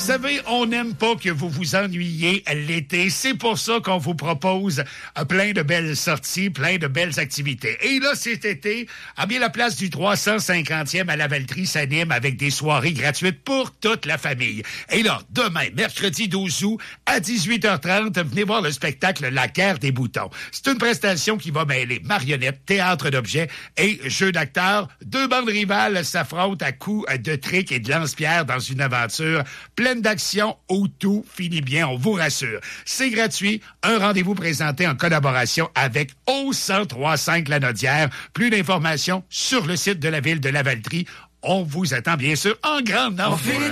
savez, on n'aime pas que vous vous ennuyiez l'été. C'est pour ça qu'on vous propose plein de belles sorties, plein de belles activités. Et là, cet été, bien la place du 350e à Lavaltrie s'anime avec des soirées gratuites pour toute la famille. Et là, demain, mercredi 12 août, à 18h30, venez voir le spectacle La Guerre des boutons. C'est une prestation qui va mêler marionnettes, théâtre d'objets et jeux d'acteurs. Deux bandes rivales s'affrontent à coups de trick et de lance-pierre dans une aventure pleine d'action où tout finit bien, on vous rassure. C'est gratuit, un rendez-vous présenté en collaboration avec O1035 Lanaudière. Plus d'informations sur le site de la ville de Lavaltrie. On vous attend bien sûr en grand nombre.